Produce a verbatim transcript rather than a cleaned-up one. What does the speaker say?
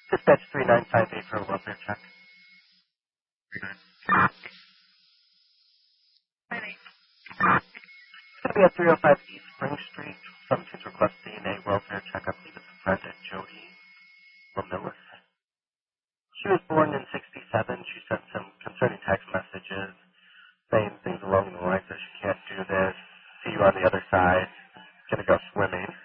Dispatch three nine five eight for a welfare check. It's going to be at three oh five East Spring Street. Somebody's requesting a welfare check. I believe it's a friend of Jody Lamillis. She was born in sixty-seven. She sent some concerning text messages saying things along the lines that she can't do this. See you on the other side. Gonna go swimming.